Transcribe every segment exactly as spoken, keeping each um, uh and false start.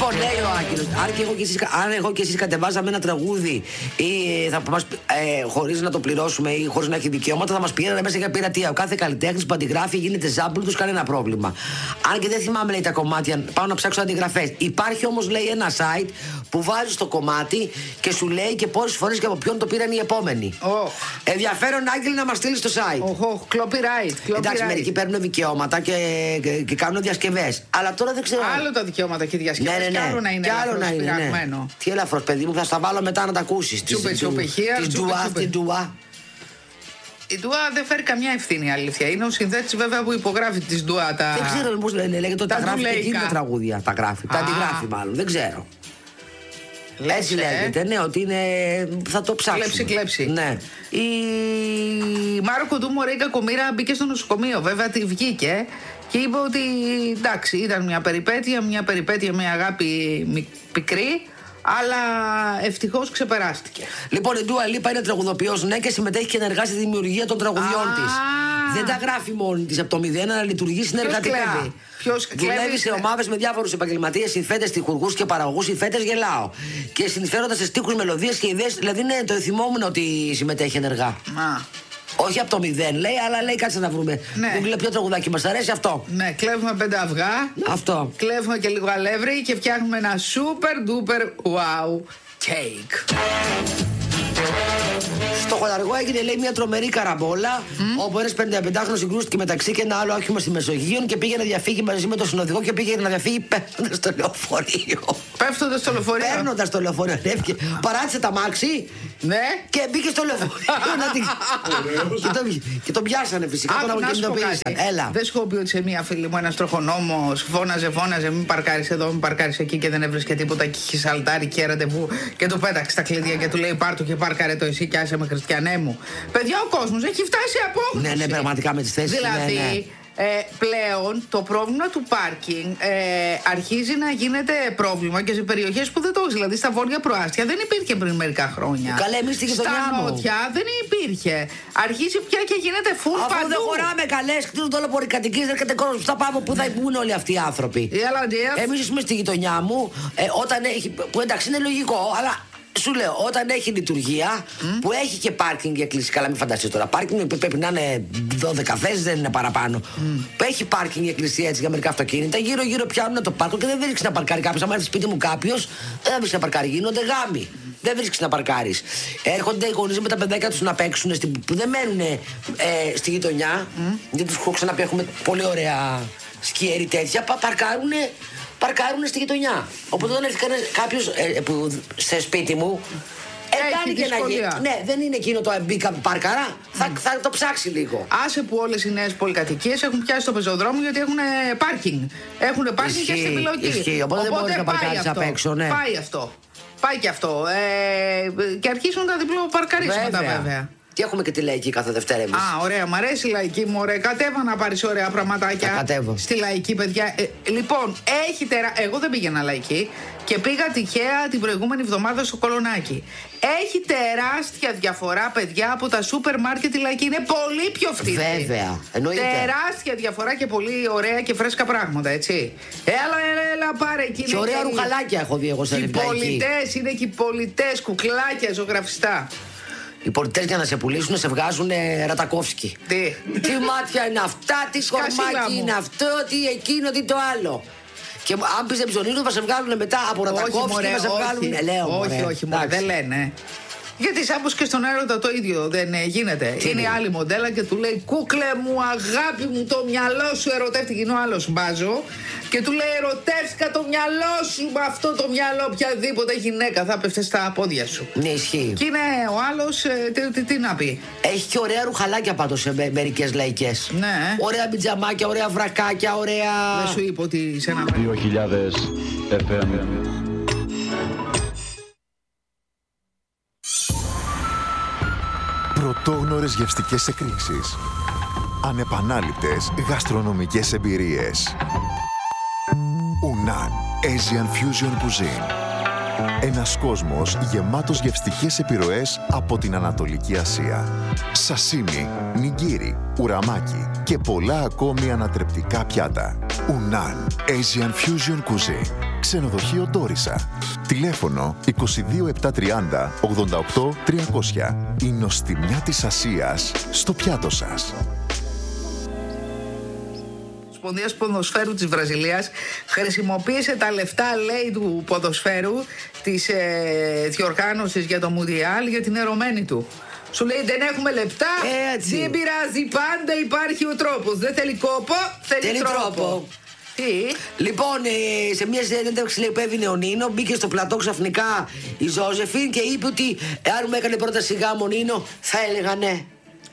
Λοιπόν, λέει ο Άγγελος, αν, και εγώ και εσείς, αν εγώ και εσείς κατεβάζαμε ένα τραγούδι ή θα μας, ε, χωρίς να το πληρώσουμε ή χωρίς να έχει δικαιώματα, θα μας πήρανε μέσα για πειρατεία. Ο κάθε καλλιτέχνης που αντιγράφει γίνεται ζάμπλου, τους κανένα πρόβλημα. Αν και δεν θυμάμαι, λέει, τα κομμάτια, πάω να ψάξω αντιγραφές. Υπάρχει όμως, λέει, ένα site που βάζεις το κομμάτι και σου λέει και πόσες φορές και από ποιον το πήραν οι επόμενοι. Oh. Ενδιαφέρον, Άγγελ, να μας στείλει στο site. Oh, oh, copyright. Εντάξει, μερικοί παίρνουν δικαιώματα και, και, και κάνουν διασκευές. Αλλά τώρα δεν ξέρω. Άλλο τα δικαιώματα και διασκευές. Ναι, ναι, ναι. Και άλλο να είναι ελαφρώς πειραγμένο. Ναι. Τι ελαφρώς, παιδί μου, θα στα βάλω μετά να τα ακούσεις. Τσούπε, τσούπε, χία. Την ντουά, την ντουά. Η ντουά δεν φέρει καμιά ευθύνη, αλήθεια. Είναι ο συνθέτης, βέβαια, που υπογράφει τη ντουά. Τα... Δεν ξέρω πώς λένε, λέγεται ότι τα, τα γράφει και εκείνη τα τραγούδια. Τα γράφει. Τα αντιγράφει, μάλλον. Δεν ξέρω. Λες, Έτσι λέγεται, ναι, ότι είναι. Θα το ψάξουμε. Κλέψη, κλέψη. Ναι. Η Μάρο Κοντού, μωρέ, η κακομοίρα μπήκε στο νοσοκομείο. Βέβαια, τη βγήκε και είπε ότι εντάξει, ήταν μια περιπέτεια, μια περιπέτεια με αγάπη πικρή. Αλλά ευτυχώς ξεπεράστηκε. Λοιπόν, η Ντούα Λίπα είναι τραγουδοποιός, ναι, και συμμετέχει και ενεργά στη δημιουργία των τραγουδιών της. Δεν τα γράφει μόνη της από το μηδέν, αλλά λειτουργεί συνεργατικά. Δουλεύει σε ομάδες με διάφορους επαγγελματίες, συνθέτες, τυχουργούς και παραγωγούς. Συνθέτες γελάω. Και συνεισφέροντας σε στίχους, μελωδίες και ιδέες. Δηλαδή, ναι, το θυμόμουν ότι συμμετέχει ενεργά. Μα. Όχι από το μηδέν, λέει, αλλά λέει κάτσε να βρούμε. Ναι. Google, ποιο τραγουδάκι μας αρέσει αυτό. Ναι, κλέβουμε πέντε αυγά. Αυτό. Κλέβουμε και λίγο αλεύρι και φτιάχνουμε ένα super duper wow cake. Στο Χολαργό έγινε, λέει, μια τρομερή καραμπόλα. Mm. Όπου ένας πενηνταπεντάχρονος συγκρούστηκε μεταξύ και ένα άλλο όχημα στη Μεσογείο και πήγε να διαφύγει μαζί με τον συνοδηγό και πήγε να διαφύγει πέφτοντας στο λεωφορείο. Πέφτοντας στο λεωφορείο. Παίρνοντας το λεωφορείο. Ανέβηκε, παράτησε τα μάξι. Ναι. Και μπήκε στο λεωφορείο. και, τον, και τον πιάσανε φυσικά. Α, τον αποκινητοποίησαν. Έλα. Δεν σου έχω πει ότι σε μία φίλη μου ένας τροχονόμος φώναζε, φώναζε, μην παρκάρεις εδώ, μην παρκάρεις εκεί και δεν έβρισκε τίποτα. Και είχε σαλτάρι και ραντεβού και του πέταξε τα κλειδιά και του λέει πάρ' το και πάρκαρε το εσύ και άσε με, Χριστιανέ μου. Παιδιά, ο κόσμος έχει φτάσει απόγνωση. Ναι, ναι, πραγματικά με τις θέσεις. Δηλαδή, ναι, ναι. Ε, πλέον το πρόβλημα του πάρκινγκ ε, αρχίζει να γίνεται πρόβλημα και σε περιοχές που δεν το έχει. Δηλαδή στα βόρεια προάστια δεν υπήρχε πριν μερικά χρόνια. Καλέ, εμείς στη γειτονιά μου. Στα νότια δεν υπήρχε. Αρχίζει πια και γίνεται full παντού. Αφού δεν χωράμε καλές, κτίζουν όλο πολυκατοικίες, δεν έρχεται κόσμος. Πού θα πάμε, πού θα μπουν όλοι αυτοί οι άνθρωποι. Εμείς είμαι στη γειτονιά μου, ε, όταν έχει. Που εντάξει είναι λογικό, αλλά. Σου λέω, όταν έχει λειτουργία mm. που έχει και πάρκινγκ για κλίση. Καλά, μην φανταστείς τώρα. Πάρκινγκ που πρέπει να είναι δώδεκα θέσεις, δεν είναι παραπάνω. Mm. Που έχει πάρκινγκ για εκκλησία έτσι για μερικά αυτοκίνητα. Γύρω-γύρω πιάνουν το πάρκο και δεν βρίσκει να παρκάρει κάποιος. Αν έρθει σπίτι μου κάποιος, δεν βρίσκει να παρκάρει. Γίνονται γάμοι. Mm. Δεν βρίσκει να παρκάρει. Έρχονται οι γονείς με τα παιδάκια τους να παίξουν στην, που δεν μένουν ε, στη γειτονιά. Mm. Γιατί τους έχω ξαναπεί, έχουμε πολύ ωραία σκιέρι τέτοια. Πα, παρκάρουν. Παρκάρουν στη γειτονιά. Οπότε όταν έρθει κάποιος ε, σε σπίτι μου, ε, κάνει και να ναι, δεν είναι εκείνο το μπήκα πάρκαρα, θα, mm. θα το ψάξει λίγο. Άσε που όλες οι νέες πολυκατοικίες έχουν πιάσει το πεζοδρόμιο γιατί έχουν πάρκινγκ. Έχουν πάρκινγκ και στην επιλογή. Ισχύει, οπότε, οπότε δεν μπορείς να παρκάρεις απ' έξω. Ναι. Πάει αυτό. Πάει και αυτό. Ε, και αρχίσουν τα διπλό παρκαρίσματα βέβαια. βέβαια. Και έχουμε και τη λαϊκή κάθε Δευτέρα εμείς. Α, ωραία, μ' αρέσει η λαϊκή μου, ωραία. Κατέβα να πάρεις ωραία πραγματάκια. Θα κατέβω. Στη λαϊκή, παιδιά. Ε, λοιπόν, έχει τερα... Εγώ δεν πήγαινα λαϊκή και πήγα τυχαία την προηγούμενη εβδομάδα στο Κολονάκι. Έχει τεράστια διαφορά, παιδιά, από τα σούπερ μάρκετ. Η λαϊκή είναι πολύ πιο φθηνή. Βέβαια, εννοείται. Τεράστια διαφορά και πολύ ωραία και φρέσκα πράγματα, έτσι. Έλα, έλα, έλα, πάρε εκεί. Και ωραία ρουχαλάκια έχω δει εγώ σε λαϊκή. Οι πολιτές, είναι και οι πολιτές, κουκλάκια, ζωγραφιστά. Οι πολιτές για να σε πουλήσουν σε βγάζουν Ρατακόφσκι. Τι. Τι μάτια είναι αυτά, τι κορμάκι είναι αυτό, τι εκείνο, τι το άλλο. Και αν πεις ψωνίζουν θα σε βγάλουν μετά από Ρατακόφσκι και θα σε βγάλουν. Όχι, λέω, όχι, όχι, μωρέ, δεν λένε. Γιατί σάμπος και στον έρωτα το ίδιο δεν ε, γίνεται. Τι είναι η άλλη μοντέλα και του λέει κούκλε μου, αγάπη μου, το μυαλό σου ερωτεύτηκε. Είναι ο άλλος μπάζο και του λέει ερωτεύτηκα το μυαλό σου. Με αυτό το μυαλό οποιαδήποτε γυναίκα θα πέφτει στα πόδια σου. Ναι, ισχύει. Και είναι ο άλλος, ε, τι, τι, τι να πει. Έχει και ωραία ρουχαλάκια πάντως σε με, μερικές λαϊκές. Ναι. Ωραία πιτζαμάκια, ωραία βρακάκια, ωραία. Δεν σου είπα ότι σε ένα δύο χιλιάδες εφ εμ. Πρωτόγνωρες γευστικές εκρήξεις. Ανεπανάληπτες γαστρονομικές εμπειρίες. Unan Asian Fusion Cuisine. Ένας κόσμος γεμάτος γευστικές επιρροές από την Ανατολική Ασία. Σασίμι, νιγκίρι, ουραμάκι και πολλά ακόμη ανατρεπτικά πιάτα. Unan Asian Fusion Cuisine. Ξενοδοχείο Ντόρισα. Τηλέφωνο είκοσι δύο επτακόσια τριάντα ογδόντα οκτώ τριακόσια. Η νοστιμιά της Ασίας στο πιάτο σας. Ομοσπονδίας Ποδοσφαίρου της Βραζιλίας χρησιμοποίησε τα λεφτά, λέει, του ποδοσφαίρου της ε, διοργάνωσης για το Μουντιάλ για την ερωμένη του. Σου λέει δεν έχουμε λεπτά, Έτσι. δεν πειράζει, πάντα υπάρχει ο τρόπος. Δεν θέλει κόπο, θέλει, Θέλει τρόπο. τρόπο. Τι? Λοιπόν, ε, σε μια συνέντευξη λέει που έβγαινε ο Νίνο, μπήκε στο πλατό ξαφνικά η Ζώζεφιν και είπε ότι εάν μου έκανε πρόταση γάμο Νίνο, θα έλεγα ναι.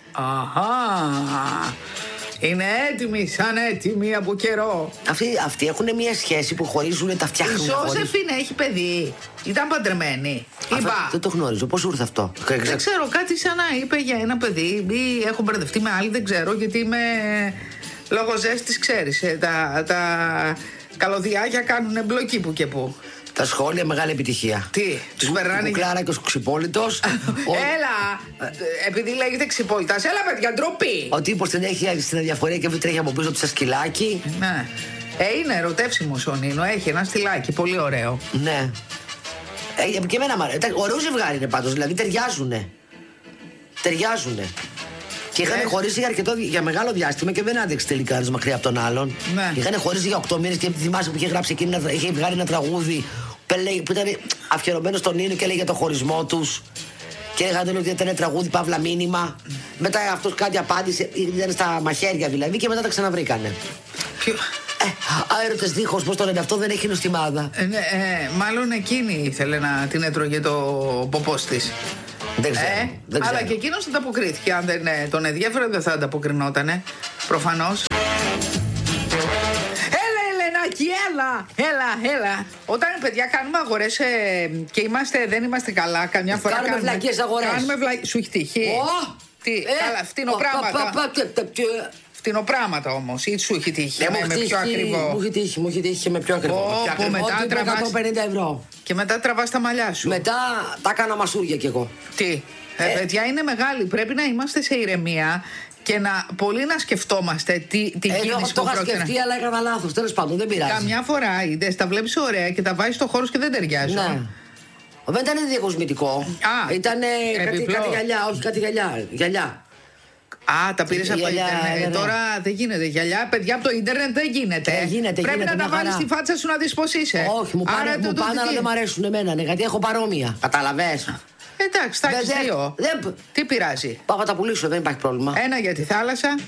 Αχα. Είναι έτοιμοι, σαν έτοιμοι από καιρό. Αυτοί, αυτοί έχουν μια σχέση που χωρίζουν, τα Η φτιάχνουν. Ζώζεφιν έχει παιδί. Ήταν παντρεμένη. Αυτό, Είπα. δεν το γνώριζω. Πώς ήρθε αυτό? Δεν ξέρω, κάτι σαν να είπε για ένα παιδί ή έχω μπερδευτεί με άλλη, δεν ξέρω, γιατί είμαι λόγω ζέστης, ξέρεις, ε, τα, τα καλωδιάκια κάνουν μπλοκή που και που. Τα σχόλια μεγάλη επιτυχία. Τι, τους περνάνε. Ο Κλάρα και ο Ξυπόλυτος. Έλα, επειδή λέγεται Ξυπόλυτας, έλα παιδιά, ντροπή. Ο τύπος την έχει στην αδιαφορία και τρέχει από πίσω του σαν σκυλάκι. Ναι. Ε, είναι ερωτεύσιμος ο Νίνο, έχει ένα στυλάκι, πολύ ωραίο. Ναι. Ε, και εμένα μ' αρέσει. Ωραίο ζευγάρι είναι πάντως, δηλαδή ταιριάζουνε. Ταιριάζουνε. Και είχαν Ε. χωρίσει για, αρκετό, για μεγάλο διάστημα και δεν άντεξε τελικά ένας μακριά από τον άλλον. Ναι. Είχαν χωρίσει για οκτώ μήνες και θυμάσαι που είχε γράψει εκείνη, ένα- είχε βγάλει ένα τραγούδι που, έλεγε, που ήταν αφιερωμένο στον Νίνο και έλεγε για το χωρισμό τους. Και έλεγαν ότι ήταν τραγούδι παύλα μήνυμα. Μετά αυτός κάτι απάντησε, ήταν στα μαχαίρια δηλαδή και μετά τα ξαναβρήκανε. Ποιο... Ε, άερωτες δίχως, πώς το λένε αυτό, δεν έχει νοστιμάδα. Ε, ναι, ε, μάλλον εκείνη ήθελε να την έτρωγε το ποπός της. Δεν ξέρω. Ε, δεν αλλά ξέρω. και εκείνος ανταποκρίθηκε. Αν δεν ε, τον ενδιαφέρε, δεν θα ανταποκρινότανε. Προφανώς. Έλα, Ελενάκη, έλα! Έλα, έλα. Όταν παιδιά κάνουμε αγορές ε, και είμαστε, δεν είμαστε καλά, καμιά φορά Κάνουμε βλακίες αγορές. Κάνουμε βλα... Σου έχει τύχει. Ω! Τι, Ε, καλά, φτηνοπράγματα. πα, πα, πα, τε, τε, τε. Φτηνοπράγματα όμως. Ή σου έχει τύχει Ναι, με, μου με έχει πιο τύχει- ακριβό. Μου έχει τύχει, μου έχει τύχει και με πιο ακριβό. Πω, Με πιο πω, ακριβό, μετά τύπου τραβάς- εκατόν πενήντα ευρώ. Και μετά τραβάς τα μαλλιά σου. Μετά τα έκανα μασούρια κι εγώ. Τι. Ε, Ε. παιδιά, είναι μεγάλη. Πρέπει να είμαστε σε ηρεμία και να πολύ να σκεφτόμαστε τι, τι Εγώ κίνηση το που είχα πρόκειται να... σκεφτεί, αλλά έκανα λάθος. Τέλος πάντων, δεν πειράζει. Καμιά φορά είδες, τα βλέπεις ωραία και τα βάζεις στο χώρο και δεν ταιριάζουν. Ναι. Δεν ήταν διακοσμητικό. Α, ήταν κάτι, επιπλό. κάτι γυαλιά, όχι κάτι γυαλιά. Γυαλιά. Α, τα πήρες από το Γυαλιά, ίντερνετ. ναι, Ε, ναι. Τώρα δεν γίνεται. Γυαλιά, παιδιά, από το ίντερνετ δεν γίνεται. Ε, γίνεται, Πρέπει γίνεται, να τα μια βάλεις χαρά. στη φάτσα σου να δεις πώς είσαι. Όχι, μου πάνε, Άρα, μου το- το- πάνε τι- αλλά δεν μ' αρέσουν εμένα, ναι, γιατί έχω παρόμοια. Καταλαβες. Εντάξει, θα Δεν- έχεις δεν- δύο. δεν- Τι πειράζει. Πάω να τα πουλήσω, δεν υπάρχει πρόβλημα. Ένα για τη θάλασσα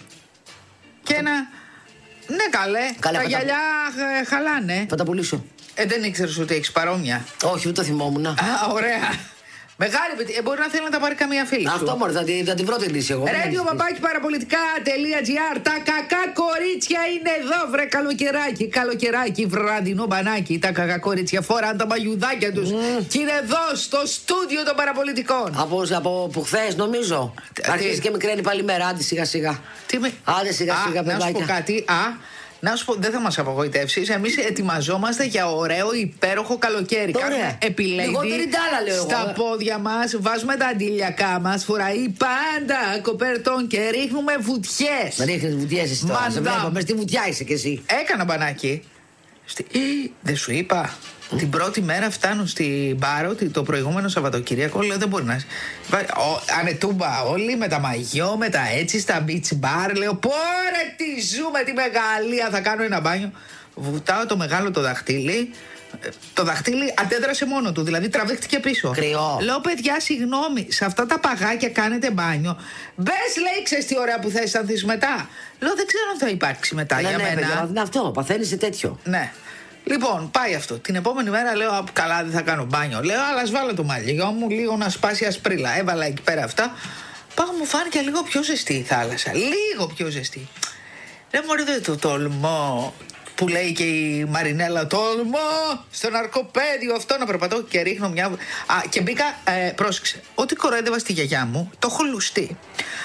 και ένα. Ναι, καλέ. Καλέ, τα θα τα- γυαλιά ε, χαλάνε. Θα τα πουλήσω. Ε, δεν ήξερες ότι έχεις παρόμοια. Όχι, δεν το θυμόμουν. Α, ωραία. Μεγάλη παιδί. Ε, μπορεί να θέλει να τα πάρει καμία φίλη. σου. Αυτό μόνο θα, τη- θα την βρω τη λύση εγώ. Radio παπάκι παραπολιτικά.gr. Τα κακά κορίτσια είναι εδώ, βρε καλοκαιράκι. Καλοκαιράκι, βραδινό μπανάκι. Τα κακά κορίτσια φοράνε τα μαγιουδάκια τους και είναι εδώ στο στούντιο των παραπολιτικών. Από, από που χθες νομίζω. Τι- Αρχίζει και μικραίνει πάλι μέρα, άντε σιγά σιγά. Τι με... Άντε σιγά Α, σιγά, να σου πω παιδάκια. κάτι. Α, να σου πω, δεν θα μας απογοητεύσεις. Εμείς ετοιμαζόμαστε για ωραίο υπέροχο καλοκαίρι. Ωραία. Κάνουμε επιλέγει Λιγότερη ντάλα, λέω εγώ. στα πόδια μας, βάζουμε τα αντιλιακά μας, φοράει πάντα κοπέρτον και ρίχνουμε βουτιές. Με ρίχνεις βουτιές εσύ τώρα. Σε Μαντά. βλέπω, μες στη βουτιά είσαι κι εσύ. Έκανα μπανάκι. Στη... Ι, δεν σου είπα. Την πρώτη μέρα φτάνω στην Πάρο το προηγούμενο Σαββατοκύριακο. Λέω δεν μπορεί να. Βα- ο- Ανετούμπα όλοι με τα μαγιό, με τα έτσι στα beach bar. Λέω πόρε τι ζούμε, τη μεγαλεία. Θα κάνω ένα μπάνιο. Βουτάω το μεγάλο το δαχτύλι. Ε, Το δαχτύλι αντέδρασε μόνο του, δηλαδή τραβήχτηκε πίσω. Κρυό. Λέω παιδιά, συγγνώμη, σε αυτά τα παγάκια κάνετε μπάνιο. Μπε, λέει, ξέρει τι ωραία που θα αισθανθεί μετά. Λέω δεν ξέρω αν θα υπάρξει μετά Ναι, για ναι, μένα. παιδιά, είναι αυτό. Παθαίνεις σε τέτοιο. Ναι. Λοιπόν, πάει αυτό. Την επόμενη μέρα λέω: «Α, καλά, δεν θα κάνω μπάνιο». Λέω: αλλά ας βάλω το μαλλιό μου λίγο να σπάσει ασπρίλα. Έβαλα εκεί πέρα αυτά. Πάω, μου φάνηκε λίγο πιο ζεστή η θάλασσα. Λίγο πιο ζεστή. Λέω: μωρέ, δεν το τολμώ. Που λέει και η Μαρινέλα: τολμώ στο ναρκοπαίδιο αυτό να περπατώ και ρίχνω μια. Α, και μπήκα, ε, πρόσεξε. Ό,τι κοροϊδεύα στη γιαγιά μου, το έχω λουστεί.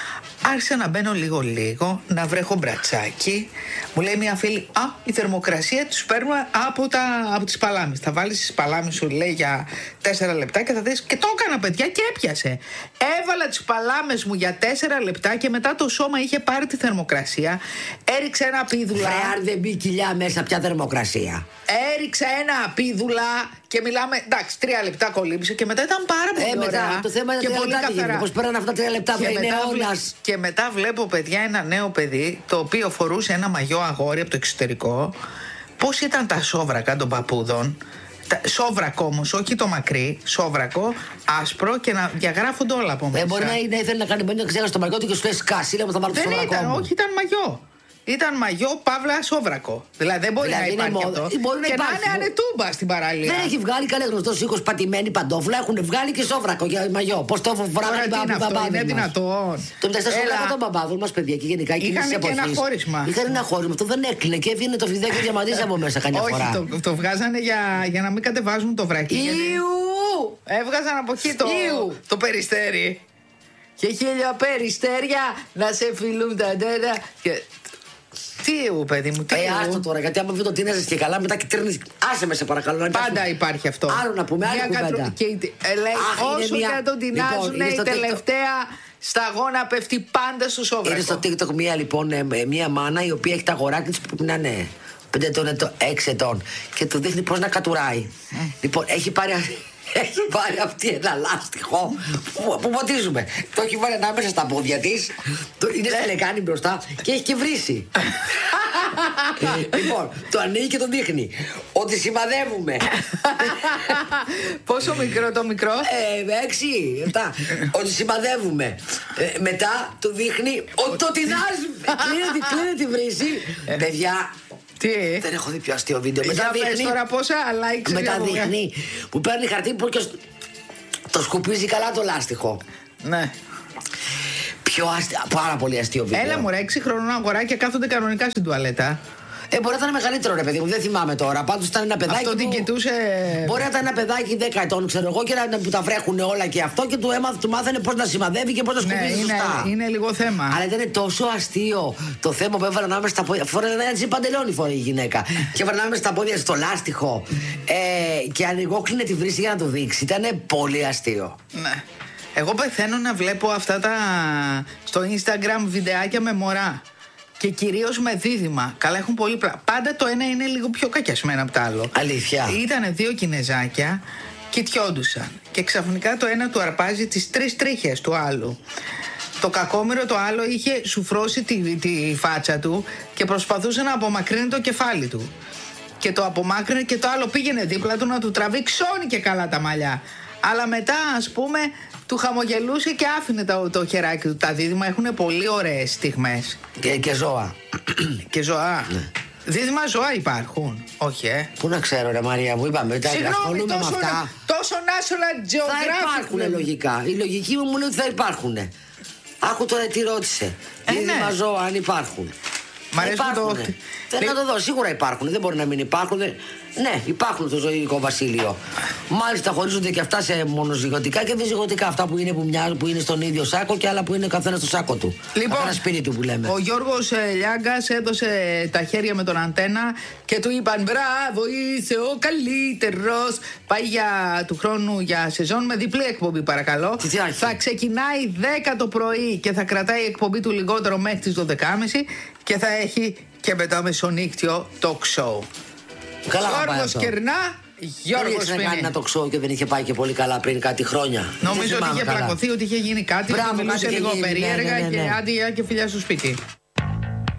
άρχισα να μπαίνω λίγο-λίγο, να βρέχω μπρατσάκι. Μου λέει μια φίλη, α, η θερμοκρασία τους παίρνουμε από, τα, από τις παλάμες. Θα βάλεις τις παλάμες σου, λέει, για τέσσερα λεπτά και θα δεις. Και το έκανα, παιδιά, και έπιασε. Έβαλα τις παλάμες μου για τέσσερα λεπτά και μετά το σώμα είχε πάρει τη θερμοκρασία. Έριξα ένα πίδουλα. Βρε, αν δεν μπει κοιλιά μέσα, πια θερμοκρασία. Έριξα ένα πίδουλα και μιλάμε. Εντάξει, τρία λεπτά κολύμπησε και μετά ήταν πάρα πολύ ε, μετά, ωραία. Το θέμα είναι και τρία πολύ λεπτά. καθαρά. Πώς πέραν αυτά τα τρία λεπτά, και, είναι μετά, όλας. και μετά βλέπω, παιδιά, ένα νέο παιδί το οποίο φορούσε ένα μαγιό αγόρι από το εξωτερικό. Πώς ήταν τα σόβρακα των παππούδων. Σόβρακο όμως, όχι το μακρύ, σόβρακο, άσπρο και να διαγράφονται όλα από μέσα. Ε, μπορεί να είναι, ήθελε να κάνει μπαίνιο ξέχασε στο μαγιό του και σου λέει σκάση, λέμε θα βάλω το σόβρακο. Δεν ήταν, όχι, ήταν μαγιό. Ήταν μαγιό, παύλα, σόβρακο. Δηλαδή δεν μπορεί δηλαδή να υπάρχει αυτό. Μπορεί και να, να είναι ανετούμπα στην παραλία. Δεν έχει βγάλει κανένα γνωστό οίκο πατημένη παντόφλα. Έχουν βγάλει και σόβρακο για μαγιό. Πώ το φοράνε οι μπαμπάδε. Είναι δυνατόν. Το μεταξύ σόβρακο των μπαμπάδων μα, παιδιά, και γενικά εκείνη τη εποχή. Είχαν ένα χώρισμα. Είχαν ένα χώρισμα. Αυτό δεν έκλεινε και έβγαινε το φιδάκι διαμαντή από μέσα καμιά φορά. Όχι, το, το βγάζανε για, για να μην κατεβάζουν το βρακί. Ιου! Έβγαζαν από εκεί το, το περιστέρι. Και χίλια περιστέρια να σε φιλούν τα ντέρα. Και... Τι ου, παιδί μου, τι ε, άστο τώρα, γιατί άμα δεν το τίναζες και καλά, μετά και τρίνεις. Άσε με, σε παρακαλώ. Να πάντα υπάρχει... υπάρχει αυτό. Άλλο να πούμε, άλλη κουβέντα. Κατρου... Και... Ε, λέει, Αχ, όσο μια... και να τον τεινάζουν, λοιπόν, η τελευταία σταγόνα πέφτει πάντα στο σόβρακο. Είναι στο TikTok μία, λοιπόν, μία μάνα η οποία έχει τα αγοράκια της που πρέπει να είναι πέντε ετών, έξι ετών και του δείχνει πώς να κατουράει. Mm. Λοιπόν, έχει πάρει... Έχει πάρει αυτή ένα λάστιχο που, που ποτίζουμε. Το έχει βάλει ανάμεσα στα πόδια της. Είναι στα λεκάνη μπροστά και έχει και βρύσει. Λοιπόν, το ανοίγει και το δείχνει. Ότι σημαδεύουμε. Πόσο μικρό το μικρό? Ε, έξι, επτά. Ότι σημαδεύουμε. Ε, μετά του δείχνει ότι το τεινάζουμε. Κλείνει τη βρύση. Παιδιά. Τι? Δεν έχω δει πιο αστείο βίντεο. Μετά δείχνει τώρα πόσα likes. Μετά δείχνει που παίρνει χαρτί που και το σκουπίζει καλά το λάστιχο. Ναι. Πιο αστείο, πάρα πολύ αστείο βίντεο. Έλα μωρέ, έξι χρονών αγοράκια κάθονται κανονικά στην τουαλέτα. Ε, μπορεί να ήταν μεγαλύτερο, ρε παιδί μου, δεν θυμάμαι τώρα. Πάντως ήταν ένα παιδάκι. Αυτό που... την κοιτούσε. Μπορεί να ήταν ένα παιδάκι δέκα ετών, ξέρω εγώ, και να, που τα βρέχουν όλα και αυτό και του, έμαθ, του μάθανε πώς να σημαδεύει και πώς να σκουπίζει, ναι, σωστά. Είναι, είναι λίγο θέμα. Αλλά ήταν τόσο αστείο το θέμα που έβαλαν άμεσα στα πόδια. Φορέ ένα τζι παντελόνι φορέ η γυναίκα. Και έβαλαν άμεσα στα πόδια στο λάστιχο. Ε, και ανοιγόκλεινε τη βρύση για να το δείξει. Ήταν πολύ αστείο. Ναι. Εγώ πεθαίνω να βλέπω αυτά τα στο Instagram βιντεάκια με μωρά. Και κυρίως με δίδυμα. Καλά, έχουν πολύ πράγμα. Πάντα το ένα είναι λίγο πιο κακιασμένο από το άλλο. Αλήθεια. Ήτανε δύο Κινεζάκια, κοιτιόντουσαν. Και ξαφνικά το ένα του αρπάζει τις τρεις τρίχες του άλλου. Το κακόμοιρο το άλλο είχε σουφρώσει τη, τη φάτσα του και προσπαθούσε να απομακρύνει το κεφάλι του. Και το απομάκρυνε και το άλλο πήγαινε δίπλα του να του τραβεί, ξώνει και καλά τα μαλλιά. Αλλά μετά, ας πούμε, του χαμογελούσε και άφηνε το, το χεράκι του. Τα δίδυμα έχουν πολύ ωραίες στιγμές. Και, και ζώα. Και ζώα. Ναι. Δίδυμα ζώα υπάρχουν. Όχι, ε. Πού να ξέρω, ρε Μαρία μου, είπαμε. Συγγνώμη, τόσο, με αυτά. Τόσο National Geographic. Θα υπάρχουν λογικά. Η λογική μου μου λέει ότι θα υπάρχουν. Άκου τώρα τι ρώτησε. Ε, δίδυμα ναι. ζώα, αν υπάρχουν. Μ' αρέσει το. Θέλω να το δω, σίγουρα υπάρχουν, δεν μπορεί να μην υπάρχουν. Ναι, υπάρχουν στο ζωικό βασίλειο. Μάλιστα χωρίζονται και αυτά σε μονοζυγωτικά και διζυγωτικά. Αυτά που είναι, που, μοιάζουν, που είναι στον ίδιο σάκο και άλλα που είναι καθένα στο σάκο του. Λοιπόν, καθένα σπίτι του που λέμε. Ο Γιώργος ε, Λιάγκας έδωσε τα χέρια με τον Αντένα και του είπαν μπράβο, είσαι ο καλύτερος. Πάει για του χρόνου για σεζόν με διπλή εκπομπή, παρακαλώ. Τι θα ξεκινάει δέκα το πρωί και θα κρατάει η εκπομπή του λιγότερο μέχρι τις δώδεκα και μισή και θα έχει και μετά μεσονύκτιο talk show. Καλά, Γιώργος Κερνά, Γιώργος Σπινή. Δεν κάνει να το ξέρω και δεν είχε πάει και πολύ καλά πριν κάτι χρόνια. Νομίζω ότι είχε πλακωθεί, ότι είχε γίνει κάτι Μπράβο, που μιλούσε λίγο γίνει, περίεργα, ναι, ναι, ναι, ναι. Και άντε και φιλιά στο σπίτι.